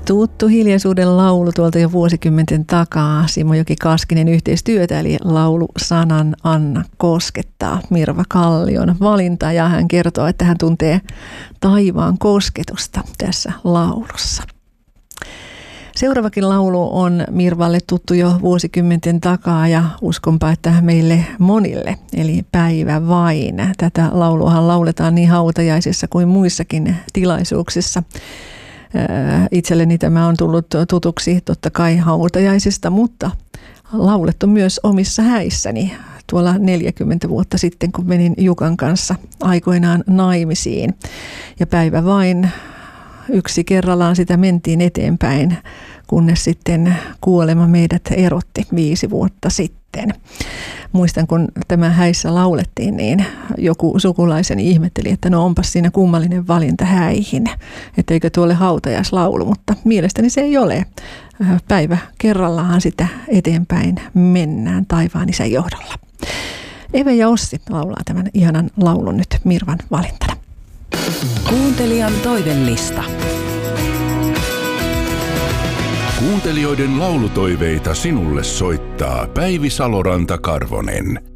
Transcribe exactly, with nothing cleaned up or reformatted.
Tuttu hiljaisuuden laulu tuolta jo vuosikymmenten takaa. Simo Joki-Kaskinen yhteistyötä, eli laulu Sanan Anna koskettaa Mirva Kallion valinta, ja hän kertoo, että hän tuntee taivaan kosketusta tässä laulussa. Seuraavakin laulu on Mirvalle tuttu jo vuosikymmenten takaa, ja uskonpa, että meille monille, eli Päivä vain. Tätä lauluahan lauletaan niin hautajaisissa kuin muissakin tilaisuuksissa. Itselleni tämä on tullut tutuksi totta kai hautajaisista, mutta laulettu myös omissa häissäni tuolla neljäkymmentä vuotta sitten, kun menin Jukan kanssa aikoinaan naimisiin. Ja Päivä vain, yksi kerrallaan sitä mentiin eteenpäin, kunnes sitten kuolema meidät erotti viisi vuotta sitten. Muistan, kun tämä häissä laulettiin, niin joku sukulaiseni ihmetteli, että no onpas siinä kummallinen valinta häihin, että eikö tuolle hautajaislaulu, mutta mielestäni se ei ole. Päivä kerrallaan sitä eteenpäin mennään taivaan isän johdolla. Eve ja Ossi laulaa tämän ihanan laulun nyt Mirvan valintana. Kuuntelijan toivellista. Kuuntelijoiden laulutoiveita sinulle soittaa Päivi Saloranta-Karvonen.